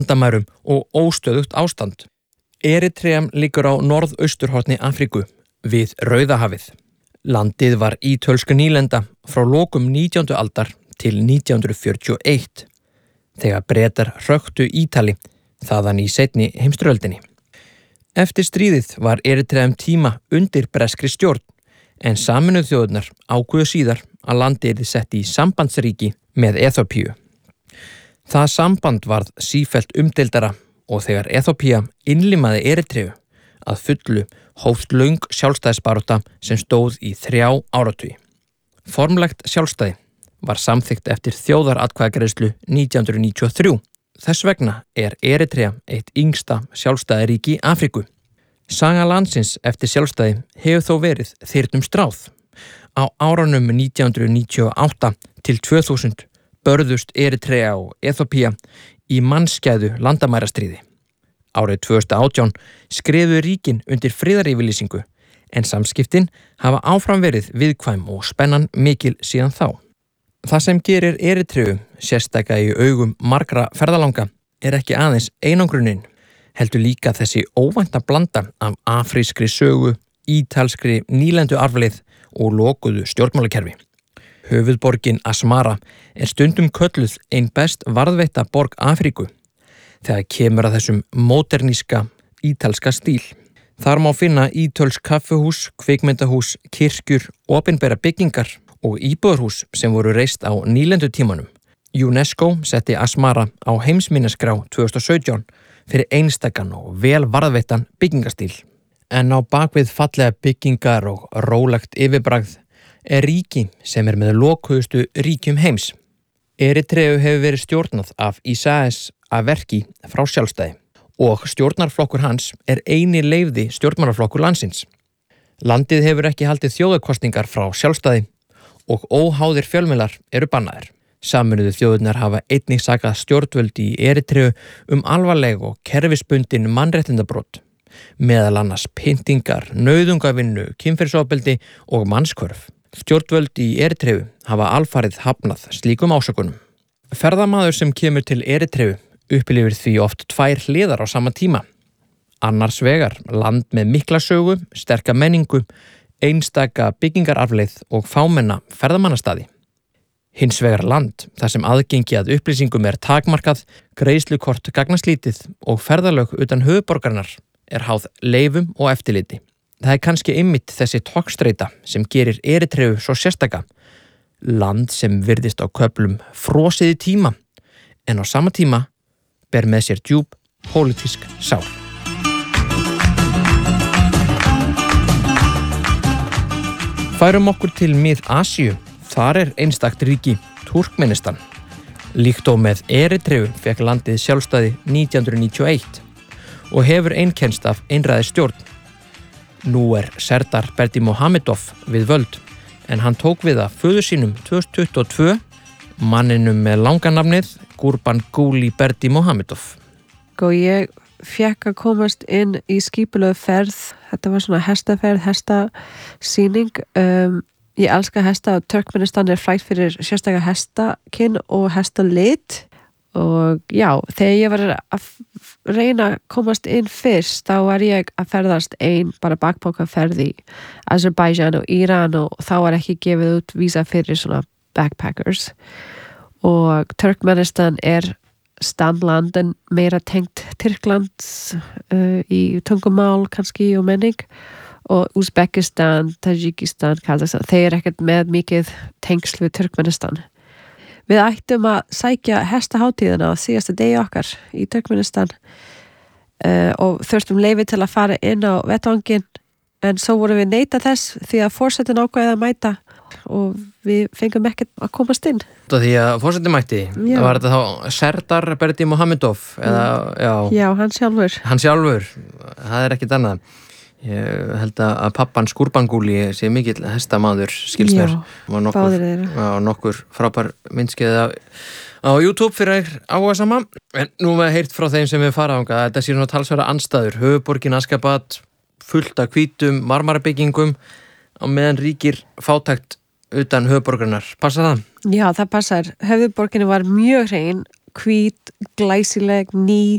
landamærum og óstöðugt ástand. Eritrea liggur á norðausturhorni Afríku við Rauðahafið. Landið var ítölsk nýlenda frá lokum 19. aldar til 1941 þegar Bretar hröktu Ítali þaðan í seinni heimsstyrjöldinni. Eftir stríðið var Eritrea tíma undir breskri stjórn en Sameinuðu þjóðirnar ákváðu síðar að landið yrði sett í sambandsríki með Eþíópíu. Það samband varð sífellt umdeildara og þegar Eþíópía innlimaði Eritreu að fullu hófst löng sjálfstæðisbarátta sem stóð í 3 áratugi. Formlegt sjálfstæði var samþykkt eftir þjóðaratkvæðagreiðslu 1993. Þess vegna er Eritrea eitt yngsta sjálfstæðaríki Afríku. Saga landsins eftir sjálfstæði hefur þó verið þyrnum stráð. Á árunum 1998 til 2000 börðust Eritrea og Eþíópía í mannskæðu landamærastríði. Árið 2018 skrifuðu ríkin undir friðaryfirlýsingu en samskiptin hafa áfram verið viðkvæm og spennan mikil síðan þá. Það sem gerir Eritreu sérstaka í augum margra ferðalanga er ekki aðeins einangrunin, heldur líka þessi óvænta blanda af afrískri sögu, ítalskri nýlendu arfleið og lokuðu stjórnmálakerfi. Höfuðborgin Asmara er stundum kölluð ein best varðveita borg Afríku þegar kemur að þessum móderníska ítalska stíl. Þar má finna ítölsk kaffihús, kvikmyndahús, kirkjur, opinbera byggingar og íbúðarhús sem voru reist á nýlendutímanum. UNESCO setti Asmara á heimsminjaskrá 2017 fyrir einstakan og vel varðveittan byggingastíl. En á bakvið fallega byggingar og rólegt yfirbragð er ríki sem er með lokuðustu ríkjum heims. Eritreu hefur verið stjórnað af Isaias Afwerki frá sjálfstæði og stjórnarflokkur hans er eini leyfði stjórnmálaflokkur landsins. Landið hefur ekki haldið þjóðarkosningar frá sjálfstæði og óháðir fjölmiðlar eru bannaðir. Sameinuðu þjóðirnar hafa einnig sakað stjórnvöld í Eritreu alvarleg og kerfisbundin mannréttindabrot, meðal annars pyntingar, nauðungavinnu, kynferðisofbeldi og mannskvörf. Stjórnvöld í Eritreu hafa alfarið hafnað slíkum ásökunum. Ferðamaður sem kemur til Eritreu upplifir því oft 2 hliðar á sama tíma. Annars vegar land með mikla sögu, sterka menningu, einstaka byggingararfleið og fámenna ferðamannastaði. Hins vegar land þar sem aðgengi að upplýsingum er takmarkað, greiðslukort gagnaslítið og ferðalög utan höfuðborgarinnar er háð leyfum og eftirliti. Það er kannski einmitt þessi togstreita sem gerir Eritreu svo sérstaka. Land sem virðist á köflum frosið í tíma en á sama tíma ber með sér djúp pólitísk sár. Færum okkur til Mið-Asíu. Þar er einstakt ríki, Turkmenistan. Líkt og með Eritreu fekk landið sjálfstæði 1991 og hefur einkennst af einræðisstjórn. Nú er Serdar Berdimuhamedov við völd en hann tók við af föður sínum 2022, manninum með langanafnið Gurbanguly Berdimuhamedov. Ég fekk að komast inn í skipulögðu ferð. Þetta var svona hestaferð, hestasýning. Ég elska hesta og Turkmenistan er frægt fyrir sérstaka hestakinn og hestalit. Og já, þegar ég var að reyna að komast inn fyrst, þá var ég að ferðast bara bakpókaferð í Azerbaijan og Íran og þá var ekki gefið út vísa fyrir svona backpackers. Og Turkmenistan er standland en meira tengt Tyrklands í tungumál kannski og menning. Og Uzbekistan, Tajikistan, Kazakstan, þeir ekkert með mikið tengsl við Turkmenistan. Við ættum að sækja hestahátíðina á síðasta degi okkar í Turkmenistan og þurftum leyfi til að fara inn á vettvanginn en svo vorum við neitað þess því að forsetinn ákveðið að mæta og við fengum ekkert að komast inn. Því að forsetinn mætti? Já. Var þetta þá Serdar Berdimuhamedov? Já, hann sjálfur. Hann sjálfur, það er ekkert annað. Ég held að pappan Gurbanguly sé mikill hestamaður, skilst mér. Báðir þeirra. Nokkur frábær myndskeið á YouTube fyrir áhuga sama. En nú við heyrt frá þeim sem við fara ánga að þetta sé svona talsverða andstæður. Höfuðborgin Aşgabat, fullt af hvítum marmarabyggingum á meðan ríkir fátækt utan höfuðborgarinnar. Passar það? Já, það passar. Höfuðborgin var mjög hrein, hvít, glæsileg, ný,